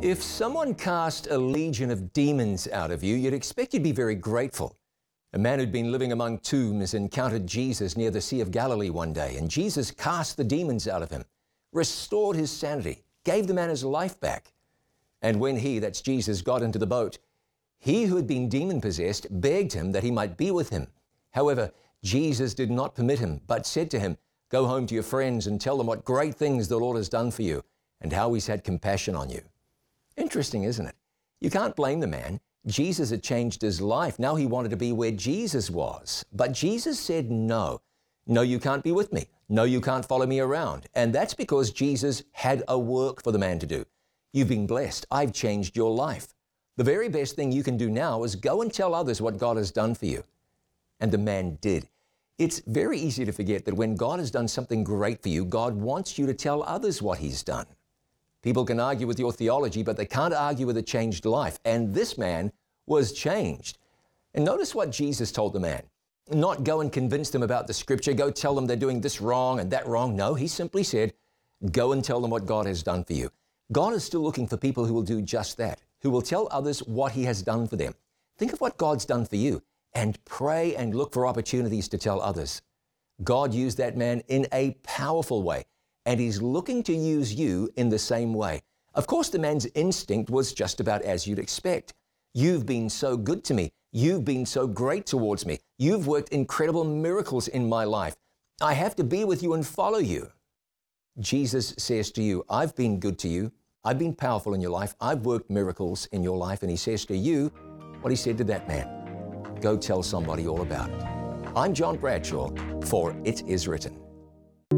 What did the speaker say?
If someone cast a legion of demons out of you, you'd expect you'd be very grateful. A man who'd been living among tombs encountered Jesus near the Sea of Galilee one day, and Jesus cast the demons out of him, restored his sanity, gave the man his life back. And when he, that's Jesus, got into the boat, he who had been demon-possessed begged him that he might be with him. However, Jesus did not permit him, but said to him, "Go home to your friends and tell them what great things the Lord has done for you and how he's had compassion on you." Interesting, isn't it? You can't blame the man. Jesus had changed his life. Now he wanted to be where Jesus was. But Jesus said no. No, you can't be with me. No, you can't follow me around. And that's because Jesus had a work for the man to do. You've been blessed. I've changed your life. The very best thing you can do now is go and tell others what God has done for you. And the man did. It's very easy to forget that when God has done something great for you, God wants you to tell others what he's done. People can argue with your theology, but they can't argue with a changed life. And this man was changed. And notice what Jesus told the man. Not go and convince them about the scripture, go tell them they're doing this wrong and that wrong. No, he simply said, go and tell them what God has done for you. God is still looking for people who will do just that, who will tell others what he has done for them. Think of what God's done for you and pray and look for opportunities to tell others. God used that man in a powerful way, and he's looking to use you in the same way. Of course, the man's instinct was just about as you'd expect. You've been so good to me. You've been so great towards me. You've worked incredible miracles in my life. I have to be with you and follow you. Jesus says to you, I've been good to you. I've been powerful in your life. I've worked miracles in your life. And he says to you what he said to that man. Go tell somebody all about it. I'm John Bradshaw for It Is Written.